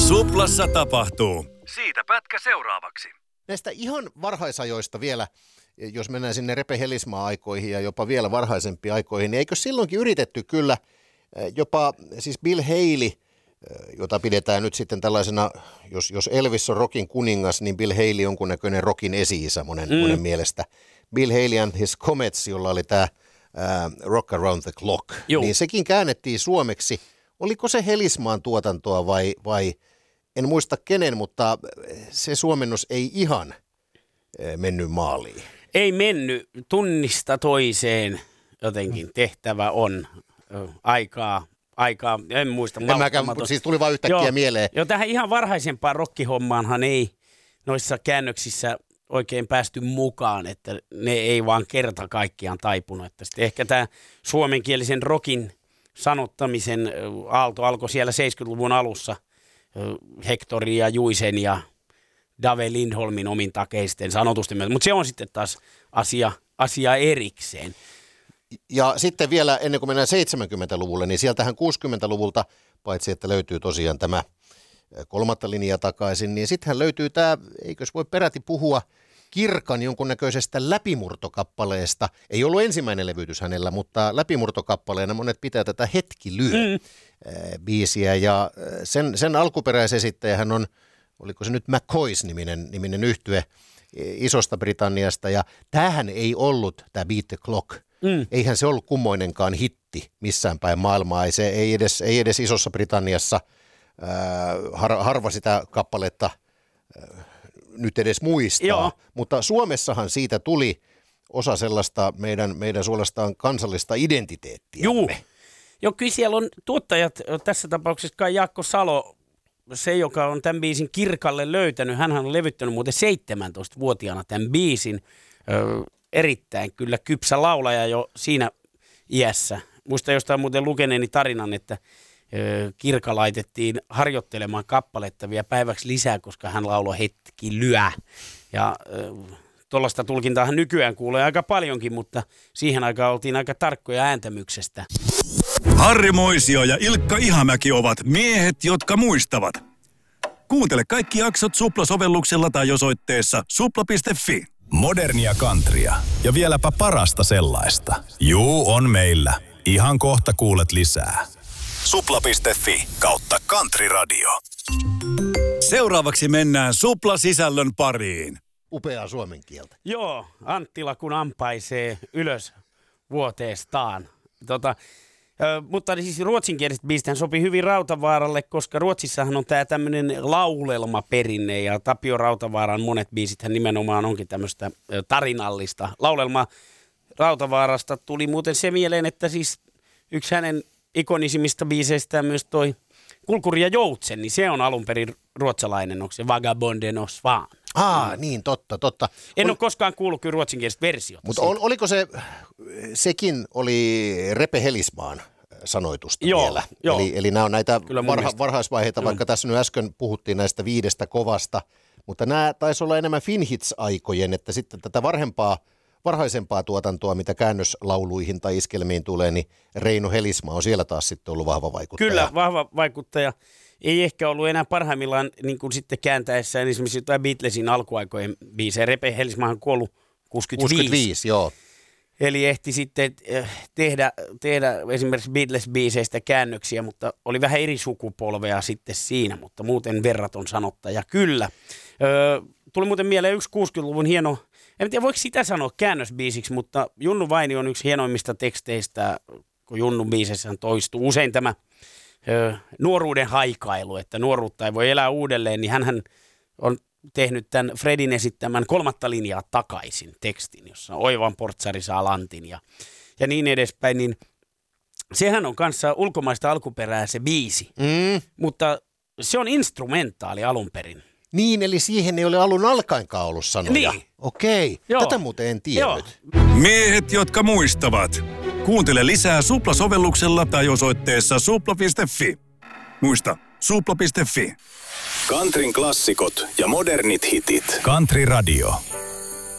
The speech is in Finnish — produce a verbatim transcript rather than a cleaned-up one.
Suplassa tapahtuu. Siitä pätkä seuraavaksi. Näistä ihan varhaisajoista vielä, jos mennään sinne Repe Helismaa-aikoihin ja jopa vielä varhaisempiin aikoihin, niin eikö silloinkin yritetty kyllä jopa siis Bill Haley, jota pidetään nyt sitten tällaisena, jos, jos Elvis on rockin kuningas, niin Bill Haley on jonkunnäköinen rockin esi-isä monen, mm. monen mielestä. Bill Haley and his Comets, jolla oli tämä ää, Rock Around the Clock, Juh. niin sekin käännettiin suomeksi. Oliko se Helismaan tuotantoa vai, vai en muista kenen, mutta se suomennos ei ihan mennyt maaliin. Ei mennyt, tunnista toiseen jotenkin tehtävä on aikaa. Aikaa, en muista. En mäkään, siis tuli vaan yhtäkkiä joo, mieleen. Joo, tähän ihan varhaisempaan rokkihommaanhan ei noissa käännöksissä oikein päästy mukaan, että ne ei vaan kerta kaikkiaan taipunut. Että sitten ehkä tämä suomenkielisen rockin sanottamisen aalto alkoi siellä seitsemänkymmentäluvun alussa Hectorin ja Juisen ja Dave Lindholmin omin takeisten sanotusten myötä, mutta se on sitten taas asia, asia erikseen. Ja sitten vielä ennen kuin mennään seitsemänkymmentäluvulle, niin sieltähän kuusikymmentäluvulta, paitsi että löytyy tosiaan tämä kolmatta linjaa takaisin, niin sittenhän löytyy tämä, eikös voi peräti puhua Kirkan jonkunnäköisestä läpimurtokappaleesta. Ei ollut ensimmäinen levytys hänellä, mutta läpimurtokappaleena monet pitää tätä Hetki lyö mm. biisiä. Ja sen, sen alkuperäisesittäjähän on, oliko se nyt McCoys-niminen niminen yhtye Isosta Britanniasta. Ja tämähän ei ollut tämä Beat the Clock. Mm. Eihän se ollut kummoinenkaan hitti missään päin maailmaa. Ei, se, ei, edes, ei edes Isossa Britanniassa ää, har, harva sitä kappaletta ää, nyt edes muistaa. Joo. Mutta Suomessahan siitä tuli osa sellaista meidän, meidän suorastaan kansallista identiteettiämme. Joo. Joo, kyllä siellä on tuottajat, tässä tapauksessa kai Jaakko Salo, se joka on tämän biisin Kirkalle löytänyt, hänhän on levyttänyt muuten seitsemäntoistavuotiaana tämän biisin. Ö, erittäin kyllä kypsä laulaja jo siinä iässä. Muistan jostain muuten lukeneeni tarinan, että ö, Kirka laitettiin harjoittelemaan kappaletta vielä päiväksi lisää, koska hän lauloi Hetki lyö. Ja ö, tuollaista tulkintaahan nykyään kuulee aika paljonkin, mutta siihen aikaan oltiin aika tarkkoja ääntämyksestä. Harri Moisio ja Ilkka Ihamäki ovat miehet, jotka muistavat. Kuuntele kaikki jaksot Supla-sovelluksella tai osoitteessa supla piste fi. Modernia countrya ja vieläpä parasta sellaista. Juu, on meillä. Ihan kohta kuulet lisää. supla piste fi kautta country radio. Seuraavaksi mennään Supla-sisällön pariin. Upeaa suomen kieltä. Joo, Anttila kun ampaisee ylös vuoteestaan. Tota, ö, mutta siis ruotsinkieliset biisit sopii hyvin Rautavaaralle, koska Ruotsissahan on tämä tämmöinen laulelmaperinne ja Tapio Rautavaaran monet biisithän nimenomaan onkin tämmöistä tarinallista laulelmaa. Rautavaarasta tuli muuten se mieleen, että siis yksi hänen ikonisimmista biiseistä myös toi Kulkuri ja Joutsen, niin se on alun perin ruotsalainen, onko se Vagabonde no Svan? Aa, mm. niin, totta, totta. En Ol... ole koskaan kuullut kyllä ruotsinkielistä versiota. Mutta ol, oliko se, sekin oli Repe Helismaan sanoitusta joo, vielä. Joo. Eli, eli nämä on näitä varha, varhaisvaiheita, vaikka tässä nyt äsken puhuttiin näistä viidestä kovasta, mutta nämä taisi olla enemmän Finhits-aikojen, että sitten tätä varhempaa, varhaisempaa tuotantoa, mitä käännöslauluihin tai iskelmiin tulee, niin Reino Helismaa on siellä taas sitten ollut vahva vaikuttaja. Kyllä, vahva vaikuttaja. Ei ehkä ollut enää parhaimmillaan niin kuin sitten kääntäessään esimerkiksi jotain Beatlesin alkuaikojen biisejä. Repe Helismaa on kuollut kuusikymmentäviisi. kuusikymmentäviisi, joo. Eli ehti sitten tehdä, tehdä esimerkiksi Beatles-biiseistä käännöksiä, mutta oli vähän eri sukupolvea sitten siinä, mutta muuten verraton sanottaja. Kyllä. Öö, tuli muuten mieleen yksi kuusikymmentäluvun hieno, en tiedä voiko sitä sanoa käännösbiisiksi, mutta Junnu Vaini on yksi hienoimmista teksteistä, kun Junnun biiseissä toistuu usein tämä öö, nuoruuden haikailu, että nuoruutta ei voi elää uudelleen, niin hänhän on tehnyt tämän Fredin esittämän kolmatta linjaa takaisin tekstin, jossa oivan portsari saa lantin ja, ja niin edespäin, niin sehän on kanssa ulkomaista alkuperää se biisi, mm. mutta se on instrumentaali alun perin. Niin, eli siihen ei ole alun alkaenkaan ollut sanoja. Niin. Okei, Joo. tätä muuten en tiennyt. Joo. Miehet, jotka muistavat. Kuuntele lisää Supla-sovelluksella tai osoitteessa supla piste fi. Muista, supla piste fi. Countryn klassikot ja modernit hitit. Country Radio.